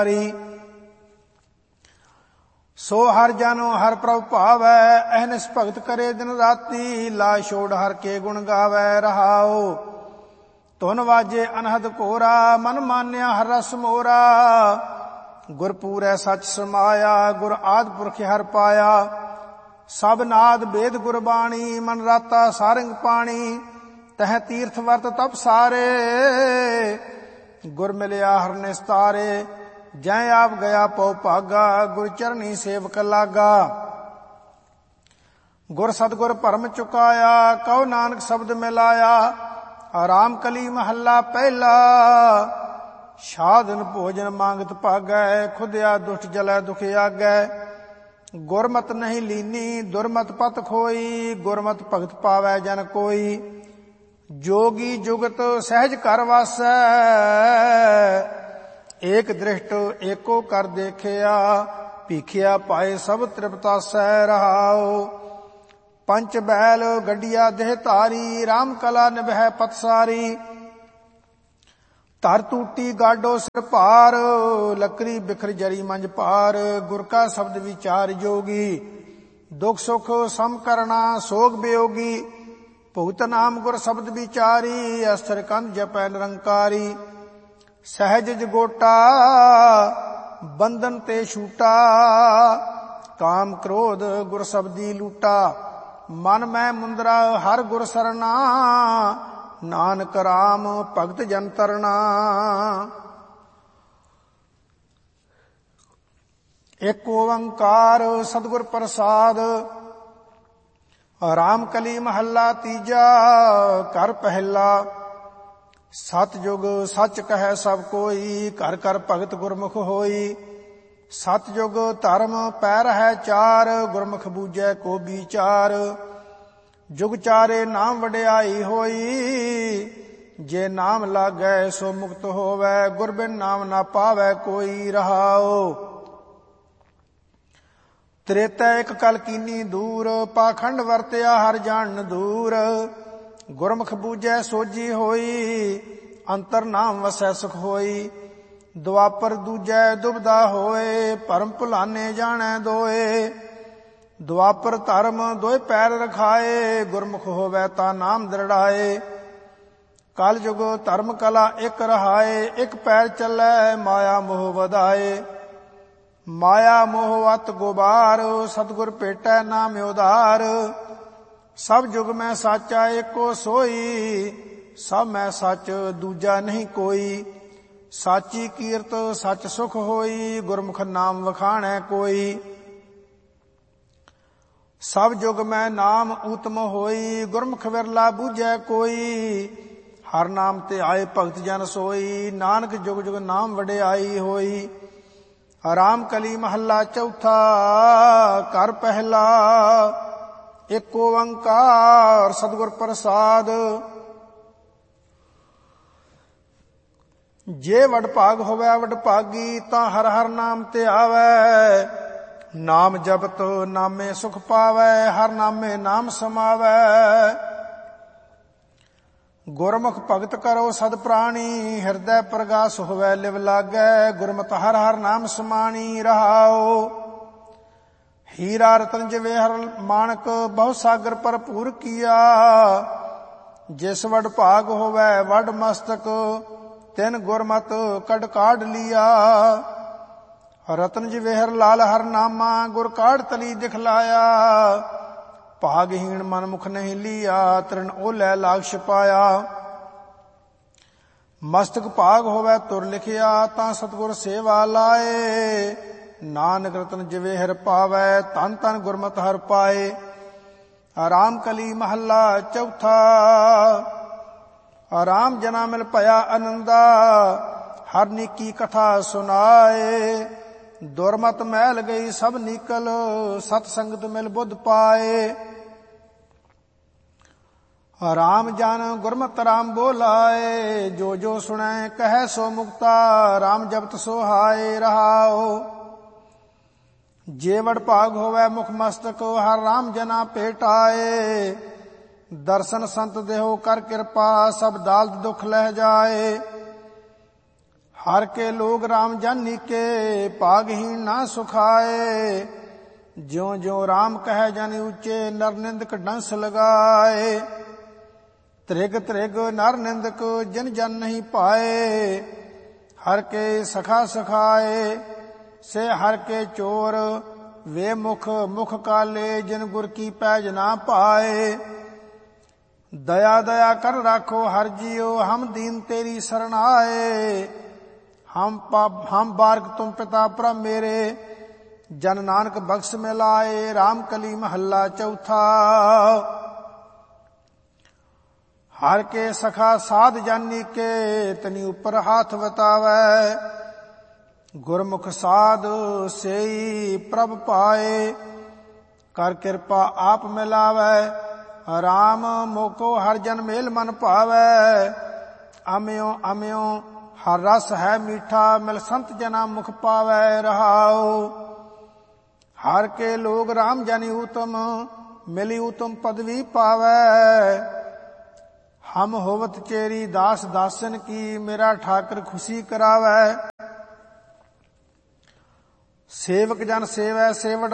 ਸੋ ਹਰ ਜਨੋ ਹਰ ਪ੍ਰਭ ਭਾਵੈ, ਅਹਨਿਸ ਭਗਤ ਕਰੇ ਦਿਨ ਰਾਤੀ, ਲਾ ਛੋੜ ਹਰ ਕੇ ਗੁਣ ਗਾਵੈ ਰਹਾਉ। ਧੁਨ ਵਾਜੇ ਅਨਹਦ ਘੋਰਾ, ਮਨ ਮਾਨਿਆ ਹਰ ਰਸ ਮੋਰਾ, ਗੁਰ ਪੂਰੈ ਸਚ ਸਮਾਇਆ, ਗੁਰ ਆਦਿ ਪੁਰਖ ਹਰ ਪਾਇਆ। ਸਭ ਨਾਦ ਬੇਦ ਗੁਰਬਾਣੀ, ਮਨ ਰਾਤਾ ਸਾਰੰਗ ਪਾਣੀ, ਤਹ ਤੀਰਥ ਵਰਤ ਤਪ ਸਾਰੇ, ਗੁਰ ਮਿਲਿਆ ਹਰ ਨਿਸਤਾਰੇ। ਜੈ ਆਪ ਗਿਆ ਪਉ ਭਾਗਾ, ਗੁਰ ਚਰਨੀ ਸੇਵਕ ਲਾਗਾ। ਗੁਰ ਸਤਿਗੁਰ ਭਰਮ ਚੁਕਾਇਆ, ਕਉ ਨਾਨਕ ਸ਼ਬਦ ਮਿਲਾਇਆ। ਰਾਮ ਕਲੀ ਮਹੱਲਾ ਪਹਿਲਾ, ਸਾਧਨ ਭੋਜਨ ਮੰਗਤ ਭਾਗੈ, ਖੁਦਿਆ ਦੁਸ਼ਟ ਜਲੈ ਦੁਖ ਆਗੈ। ਗੁਰਮਤਿ ਨਹੀਂ ਲੀਨੀ, ਦੁਰਮਤਿ ਪਤ ਖੋਈ, ਗੁਰਮਤਿ ਭਗਤ ਪਾਵੈ ਜਨ ਕੋਈ। ਜੋਗੀ ਜੁਗਤ ਸਹਿਜ ਘਰ ਵਾਸੈ, ਏਕ ਦ੍ਰਿਸ਼ਟ ਏਕੋ ਕਰ ਦੇਖਿਆ, ਭੀਖਿਆ ਪਾਏ ਸਭ ਤ੍ਰਿਪਤਾਸੈ ਰਹਾਉ। ਪੰਚ ਬੈਲ ਗੱਡੀਆ ਦੇਹ ਧਾਰੀ, ਰਾਮ ਕਲਾ ਨਿਭੈ ਪਤਸਾਰੀ। ਧਰ ਟੂਟੀ ਗਾਡੋ ਸਿਰ ਭਾਰ, ਲੱਕਰੀ ਬਿਖਰ ਜਰੀ ਮੰਜ ਭਾਰ। ਗੁਰ ਕਾ ਸ਼ਬਦ ਵਿਚਾਰ ਜੋਗੀ, ਦੁਖ ਸੁਖ ਸਮ ਕਰਨਾ ਸੋਗ ਬਿਯੋਗੀ। ਭੁਗਤ ਨਾਮ ਗੁਰ ਸ਼ਬਦ ਵਿਚਾਰੀ, ਅਸਥਿਰ ਕੰਧ ਜਪੈ ਨਿਰੰਕਾਰੀ। ਸਹਿਜ ਜਗੋਟਾ ਬੰਧਨ ਤੇ ਛੂਟਾ, ਕਾਮ ਕ੍ਰੋਧ ਗੁਰ ਸ਼ਬਦੀ ਲੂਟਾ। ਮਨ ਮੈਂ ਮੁੰਦਰਾ ਹਰ ਗੁਰ ਸਰਨਾ, ਨਾਨਕ ਰਾਮ ਭਗਤ ਜਨ ਤਰਨਾ। ਏਕ ਓੰਕਾਰ ਸਤਿਗੁਰ ਪ੍ਰਸਾਦ। ਰਾਮ ਕਲੀ ਮਹੱਲਾ ਤੀਜਾ, ਘਰ ਪਹਿਲਾ। ਸਤਿਯੁਗ ਸੱਚ ਕਹੈ ਸਭ ਕੋਈ, ਘਰ ਘਰ ਭਗਤ ਗੁਰਮੁਖ ਹੋਈ। ਸਤਿਯੁਗ ਧਰਮ ਪੈ ਰਹੈ ਚਾਰ, ਗੁਰਮੁਖ ਬੂਝੈ ਕੋ ਵਿਚਾਰ। ਜੁਗ ਚਾਰੇ ਨਾਮ ਵਡਿਆਈ ਹੋਈ, ਜੇ ਨਾਮ ਲਾਗੈ ਸੋ ਮੁਕਤ ਹੋਵੈ। ਗੁਰ ਬਿਨ ਨਾਮ ਨਾ ਪਾਵੈ ਕੋਈ ਰਹਾਉ। ਤ੍ਰੇਤੈ ਇਕ ਕਲ ਕੀਨੀ ਦੂਰ, ਪਾਖੰਡ ਵਰਤਿਆ ਹਰ ਜਾਣਨ ਦੂਰ। ਗੁਰਮੁਖ ਬੂਝੈ ਸੋਝੀ ਹੋਈ, ਅੰਤਰ ਨਾਮ ਵਸੈ ਸੁਖ ਹੋਈ। ਦੁਆਪਰ ਦੂਜੈ ਦੁਬਦਾ ਹੋਏ, ਭਰਮ ਭੁਲਾਨੇ ਜਾਣੈ ਦੋਏ। ਦੁਆਪਰ ਧਰਮ ਦੋਇ ਪੈਰ ਰਖਾਏ, ਗੁਰਮੁਖ ਹੋਵੈ ਤਾ ਨਾਮ ਦ੍ਰਿੜਾਏ। ਕਲ ਯੁਗ ਧਰਮ ਕਲਾ ਇਕ ਰਹਾਏ, ਇਕ ਪੈਰ ਚੱਲੈ ਮਾਇਆ ਮੋਹ ਵਧਾਏ। ਮਾਇਆ ਮੋਹ ਅਤ ਗੁਬਾਰ, ਸਤਿਗੁਰ ਭੇਟੈ ਨਾਮ ਉਧਾਰ। ਸਭ ਜੁਗ ਮੈਂ ਸਾਚਾ ਏਕੋ ਸੋਈ, ਸਭ ਮੈਂ ਸੱਚ ਦੂਜਾ ਨਹੀਂ ਕੋਈ। ਸਾਚੀ ਕੀਰਤ ਸੱਚ ਸੁਖ ਹੋਈ, ਗੁਰਮੁਖ ਨਾਮ ਵਖਾਣੈ ਕੋਈ। ਸਭ ਜੁਗ ਮੈਂ ਨਾਮ ਊਤਮ ਹੋਈ, ਗੁਰਮੁਖ ਵਿਰਲਾ ਬੂਝੈ ਕੋਈ। ਹਰ ਨਾਮ ਤੇ ਆਏ ਭਗਤ ਜਨ ਸੋਈ, ਨਾਨਕ ਜੁਗ ਜੁਗ ਨਾਮ ਵਡਿਆਈ ਹੋਈ। ਰਾਮ ਕਲੀ ਮਹੱਲਾ ਚੌਥਾ, ਘਰ ਪਹਿਲਾ। ਏਕ ਓੰਕਾਰ ਸਤਿਗੁਰ ਪ੍ਰਸਾਦ। ਜੇ ਵਡਭਾਗ ਹੋਵੈ ਵਡਭਾਗੀ, ਤਾਂ ਹਰ ਹਰ ਨਾਮ ਤੇ ਆਵੈ। ਨਾਮ ਜਪਤ ਨਾਮੇ ਸੁਖ ਪਾਵੈ, ਹਰ ਨਾਮੇ ਨਾਮ ਸਮਾਵੈ। ਗੁਰਮੁਖ ਭਗਤ ਕਰੋ ਸਦ ਪ੍ਰਾਣੀ, ਹਿਰਦੈ ਪ੍ਰਗਾਸ ਹੋਵੈ ਲਿਵ ਲਾਗੈ। ਗੁਰਮਤਿ ਹਰ ਹਰ ਨਾਮ ਸਮਾਣੀ ਰਹਾਉ। ਹੀਰਾ ਰਤਨ ਜਵੇਹਰ ਮਾਣਕ, ਬਹੁ ਸਾਗਰ ਭਰਪੂਰ ਕੀਆ। ਜਿਸ ਵਡ ਭਾਗ ਹੋਵੈ ਵਡ ਮਸਤਕ, ਤਿਨ ਗੁਰਮਤ ਕਢ ਕਾਢ ਲੀਆ। ਰਤਨ ਜਵੇਹਰ ਲਾਲ ਹਰ ਨਾਮਾ, ਗੁਰ ਕਾਢ ਤਲੀ ਦਿਖਲਾਇਆ। ਭਾਗਹੀਣ ਮਨ ਮੁਖ ਨਹੀਂ ਲੀਆ, ਤ੍ਰਿਣ ਓਲੈ ਲਾਗ ਛਪਾਇਆ। ਮਸਤਕ ਭਾਗ ਹੋਵੈ ਤੁਰ ਲਿਖਿਆ, ਤਾਂ ਸਤਿਗੁਰ ਸੇਵਾ ਲਾਏ। ਨਾਨਕ ਰਤਨ ਜਵੇਹਰ ਪਾਵੈ, ਧਨ ਧਨ ਗੁਰਮਤਿ ਹਰਿ ਪਾਏ। ਰਾਮ ਕਲੀ ਮਹੱਲਾ ਚੌਥਾ। ਰਾਮ ਜਨਾ ਮਿਲ ਭਇਆ ਆਨੰਦਾ, ਹਰ ਨੀਕੀ ਕਥਾ ਸੁਨਾਏ। ਦੁਰਮਤ ਮੈਲ ਗਈ ਸਭ ਨੀਕਲ, ਸਤ ਸੰਗਤ ਮਿਲ ਬੁੱਧ ਪਾਏ। ਰਾਮ ਜਨ ਗੁਰਮਤਿ ਰਾਮ ਬੋਲਾਏ, ਜੋ ਜੋ ਸੁਣੈ ਕਹੈ ਸੋ ਮੁਕਤਾ। ਰਾਮ ਜਪਤ ਸੋਹਾਏ ਰਹਾਉ। ਜੇ ਵਡ ਭਾਗ ਹੋਵੈ ਮੁਖ ਮਸਤਕ, ਹਰ ਰਾਮ ਜਨਾ ਭੇਟਾਏ। ਦਰਸ਼ਨ ਸੰਤ ਦੇਹੋ ਕਰ ਕਿਰਪਾ, ਸਭ ਦਾਲਤ ਦੁਖ ਲਹਿ ਜਾਏ। हर के लोग राम जानी के भागहीन ना सुखाए। ज्यों ज्यों राम कहे जन ऊंचे नर निंदक डंस लगाए। त्रिग त्रिग नर निंदक जन जन नहीं पाए। हर के सखा सखाए से हर के चोर। वे मुख मुख काले जिन गुर की पैज ना पाए। दया दया कर राखो हर जियो हम दीन तेरी शरण आए। हम बारक तुम पिता परम मेरे। जन नानक बख्श में लाए। राम कली महला चौथा। हर के सखा साध जानी के तनी ऊपर हाथ बतावे। गुरमुख साध सेई प्रभ पाए। कर कृपा आप मिलावे। राम मोको हर जन मेल मन पावे। अम्यो अम्यो हर रस है मीठा मिल संत जना मुख पावे रहाओ। हर के लोग राम जानी उत्तम मिली उत्तम पदवी पावे। हम होवत चेरी दास दासन की मेरा ठाकर खुशी करावे। सेवक जन सेवै सेवट